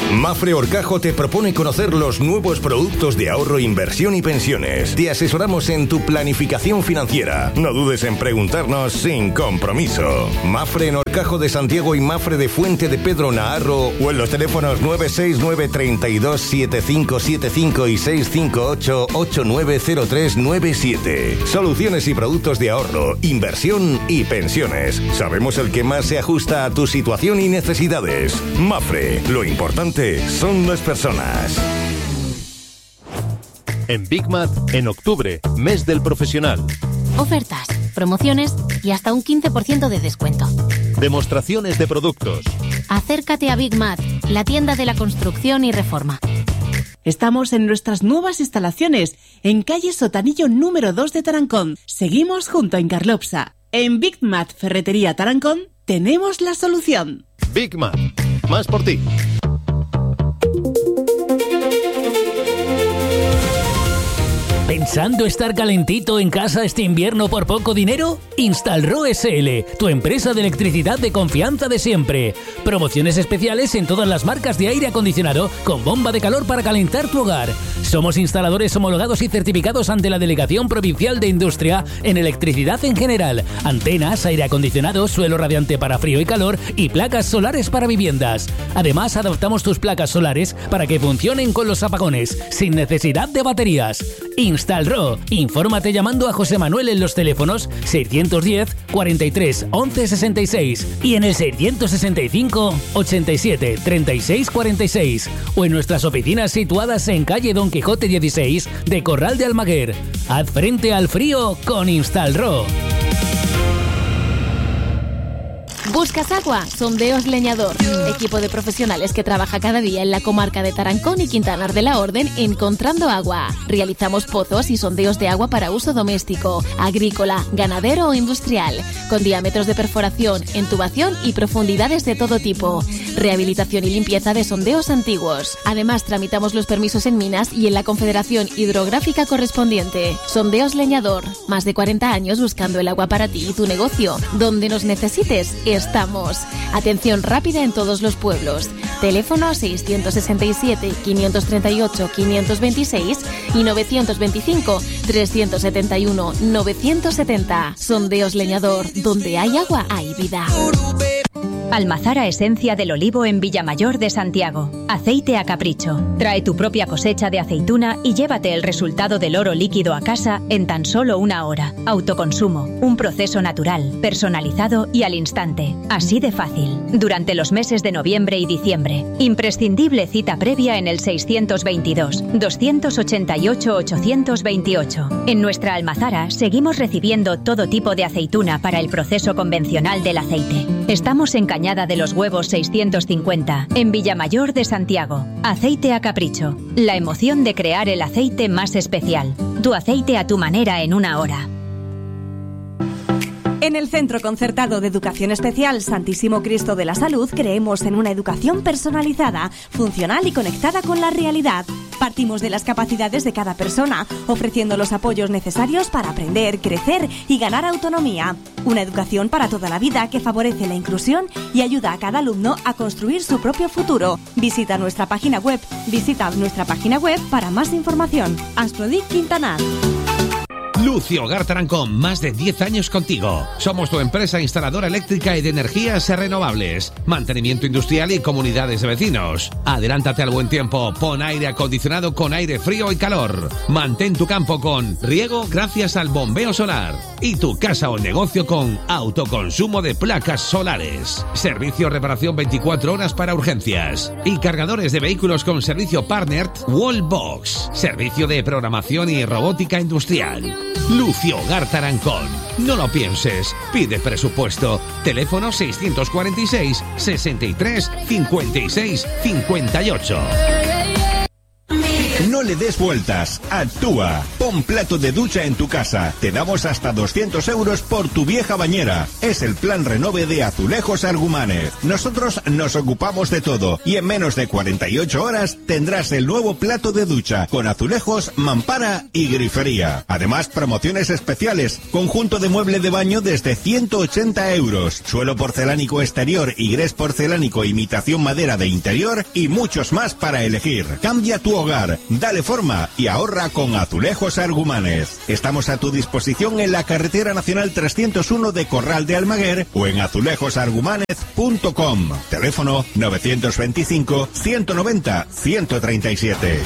Mapfre Horcajo te propone conocer los nuevos productos de ahorro, inversión y pensiones. Te asesoramos en tu planificación financiera. No dudes en preguntarnos sin compromiso. Mapfre en Horcajo de Santiago y Mapfre de Fuente de Pedro Naharro, o en los teléfonos 969 32 7575 y 658 890397. Soluciones y productos de ahorro, inversión y pensiones. Sabemos el que más se ajusta a tu situación y necesidades. Mapfre, lo importante son las personas. En Big Mat, en octubre, mes del profesional. Ofertas, promociones y hasta un 15% de descuento. Demostraciones de productos. Acércate a Big Mat, la tienda de la construcción y reforma. Estamos en nuestras nuevas instalaciones, en calle Sotanillo número 2 de Tarancón. Seguimos junto a Incarlopsa. En Big Mat Ferretería Tarancón tenemos la solución. Big Mat, más por ti. ¿Pensando estar calentito en casa este invierno por poco dinero? Instalro SL, tu empresa de electricidad de confianza de siempre. Promociones especiales en todas las marcas de aire acondicionado con bomba de calor para calentar tu hogar. Somos instaladores homologados y certificados ante la Delegación Provincial de Industria en electricidad en general. Antenas, aire acondicionado, suelo radiante para frío y calor y placas solares para viviendas. Además, adaptamos tus placas solares para que funcionen con los apagones, sin necesidad de baterías. Instalro. Infórmate llamando a José Manuel en los teléfonos 610 43 11 66 y en el 665 87 36 46 o en nuestras oficinas situadas en calle Don Quijote 16 de Corral de Almaguer. Haz frente al frío con Instalro. ¿Buscas agua? Sondeos Leñador. Equipo de profesionales que trabaja cada día en la comarca de Tarancón y Quintanar de la Orden encontrando agua. Realizamos pozos y sondeos de agua para uso doméstico, agrícola, ganadero o industrial, con diámetros de perforación, entubación y profundidades de todo tipo. Rehabilitación y limpieza de sondeos antiguos. Además, tramitamos los permisos en minas y en la Confederación Hidrográfica correspondiente. Sondeos Leñador. Más de 40 años buscando el agua para ti y tu negocio. Donde nos necesites, estamos. Atención rápida en todos los pueblos. Teléfono 667 538 526 y 925 371 970. Sondeos Leñador. Donde hay agua, hay vida. Almazara Esencia del Olivo en Villamayor de Santiago. Aceite a capricho. Trae tu propia cosecha de aceituna y llévate el resultado del oro líquido a casa en tan solo 1 hora. Autoconsumo. Un proceso natural, personalizado y al instante. Así de fácil. Durante los meses de noviembre y diciembre. Imprescindible cita previa en el 622 288 828. En nuestra almazara seguimos recibiendo todo tipo de aceituna para el proceso convencional del aceite. Estamos en Cañada de los Huevos 650, en Villamayor de Santiago. Aceite a capricho. La emoción de crear el aceite más especial. Tu aceite a tu manera en 1 hora. En el Centro Concertado de Educación Especial Santísimo Cristo de la Salud creemos en una educación personalizada, funcional y conectada con la realidad. Partimos de las capacidades de cada persona, ofreciendo los apoyos necesarios para aprender, crecer y ganar autonomía. Una educación para toda la vida que favorece la inclusión y ayuda a cada alumno a construir su propio futuro. Visita nuestra página web para más información. Asprodic Quintanar. Lucio Hogar Tarancón, más de 10 años contigo. Somos tu empresa instaladora eléctrica y de energías renovables, mantenimiento industrial y comunidades de vecinos. Adelántate al buen tiempo, pon aire acondicionado con aire frío y calor. Mantén tu campo con riego gracias al bombeo solar. Y tu casa o negocio con autoconsumo de placas solares. Servicio reparación 24 horas para urgencias. Y cargadores de vehículos con servicio Partnered Wallbox. Servicio de programación y robótica industrial. Lucio Hogar Tarancón. No lo pienses. Pide presupuesto. Teléfono 646 63 56 58. No le des vueltas, actúa. Pon plato de ducha en tu casa. Te damos hasta 200 euros por tu vieja bañera. Es el plan Renove de Azulejos Argumánez. Nosotros nos ocupamos de todo y en menos de 48 horas tendrás el nuevo plato de ducha con azulejos, mampara y grifería. Además, promociones especiales. Conjunto de mueble de baño desde 180 euros. Suelo porcelánico exterior y grés porcelánico imitación madera de interior y muchos más para elegir. Cambia tu hogar, dale forma y ahorra con Azulejos Argumánez. Estamos a tu disposición en la carretera nacional 301 de Corral de Almaguer o en azulejosargumanez.com. Teléfono 925 190 137.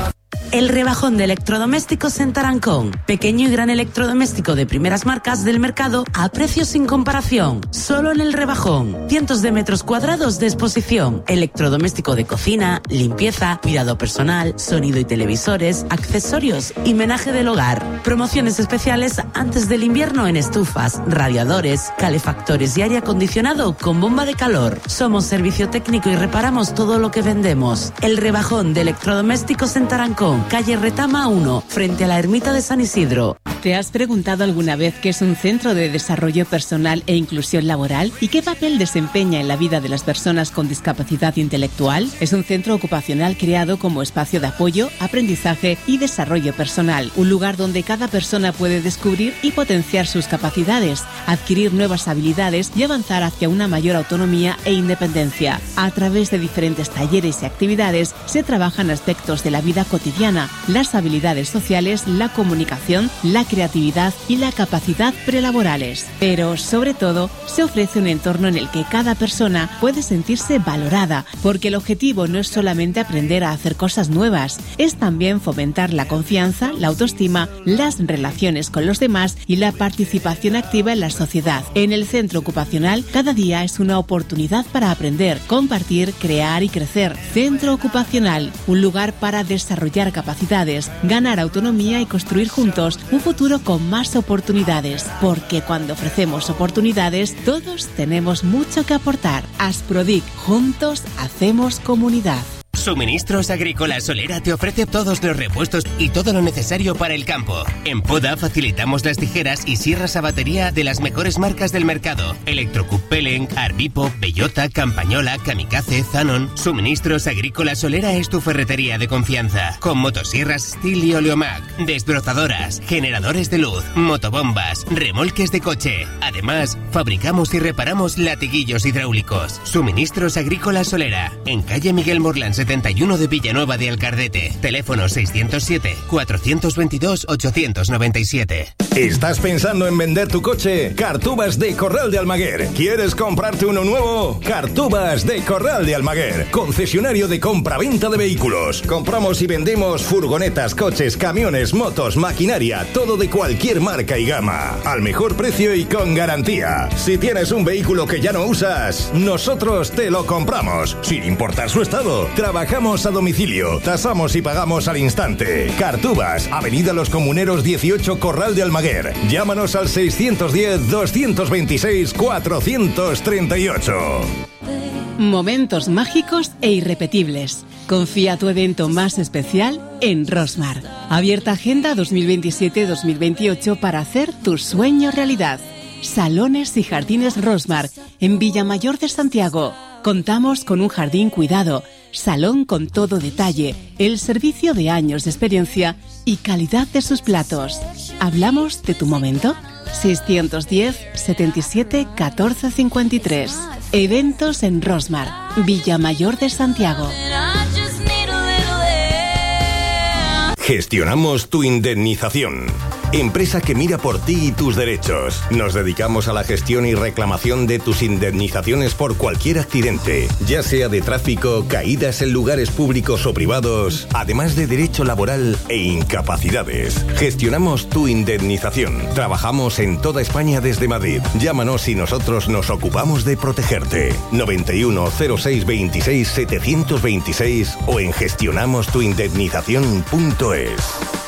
El rebajón de electrodomésticos en Tarancón. Pequeño y gran electrodoméstico de primeras marcas del mercado a precios sin comparación. Solo en el rebajón. Cientos de metros cuadrados de exposición. Electrodoméstico de cocina, limpieza, cuidado personal, sonido y televisores, accesorios y menaje del hogar. Promociones especiales antes del invierno en estufas, radiadores, calefactores y aire acondicionado con bomba de calor. Somos servicio técnico y reparamos todo lo que vendemos. El rebajón de electrodomésticos en Tarancón. Calle Retama 1, frente a la ermita de San Isidro. ¿Te has preguntado alguna vez qué es un centro de desarrollo personal e inclusión laboral y qué papel desempeña en la vida de las personas con discapacidad intelectual? Es un centro ocupacional creado como espacio de apoyo, aprendizaje y desarrollo personal, un lugar donde cada persona puede descubrir y potenciar sus capacidades, adquirir nuevas habilidades y avanzar hacia una mayor autonomía e independencia. A través de diferentes talleres y actividades se trabajan aspectos de la vida cotidiana, las habilidades sociales, la comunicación, la creatividad y la capacidad prelaborales. Pero, sobre todo, se ofrece un entorno en el que cada persona puede sentirse valorada, porque el objetivo no es solamente aprender a hacer cosas nuevas, es también fomentar la confianza, la autoestima, las relaciones con los demás y la participación activa en la sociedad. En el centro ocupacional, cada día es una oportunidad para aprender, compartir, crear y crecer. Centro ocupacional, un lugar para desarrollar capacidades, ganar autonomía y construir juntos un futuro con más oportunidades, porque cuando ofrecemos oportunidades, todos tenemos mucho que aportar. Asprodic, juntos hacemos comunidad. Suministros Agrícola Solera te ofrece todos los repuestos y todo lo necesario para el campo. En Poda facilitamos las tijeras y sierras a batería de las mejores marcas del mercado. Electrocup Peleng, Arbipo, Bellota, Campañola, Kamikaze, Zanon. Suministros Agrícola Solera es tu ferretería de confianza. Con motosierras Stihl y Oleomac, desbrozadoras, generadores de luz, motobombas, remolques de coche. Además, fabricamos y reparamos latiguillos hidráulicos. Suministros Agrícola Solera, en calle Miguel Morlán 71 de Villanueva de Alcardete. Teléfono 607-422-897. ¿Estás pensando en vender tu coche? Cartubas de Corral de Almaguer. ¿Quieres comprarte uno nuevo? Cartubas de Corral de Almaguer. Concesionario de compra-venta de vehículos. Compramos y vendemos furgonetas, coches, camiones, motos, maquinaria, todo de cualquier marca y gama. Al mejor precio y con garantía. Si tienes un vehículo que ya no usas, nosotros te lo compramos, sin importar su estado. Trabajamos a domicilio, tasamos y pagamos al instante. Cartubas, Avenida Los Comuneros 18, Corral de Almaguer. Llámanos al 610-226-438. Momentos mágicos e irrepetibles. Confía tu evento más especial en Rosmar. Abierta agenda 2027-2028 para hacer tu sueño realidad. Salones y Jardines Rosmar, en Villamayor de Santiago. Contamos con un jardín cuidado, salón con todo detalle, el servicio de años de experiencia y calidad de sus platos. ¿Hablamos de tu momento? 610 77 14 53. Eventos en Rosmar, Villamayor de Santiago. Gestionamos tu indemnización. Empresa que mira por ti y tus derechos. Nos dedicamos a la gestión y reclamación de tus indemnizaciones por cualquier accidente, ya sea de tráfico, caídas en lugares públicos o privados, además de derecho laboral e incapacidades. Gestionamos tu indemnización. Trabajamos en toda España desde Madrid. Llámanos y nosotros nos ocupamos de protegerte. 91 06 26 726 o en gestionamostuindemnización.es.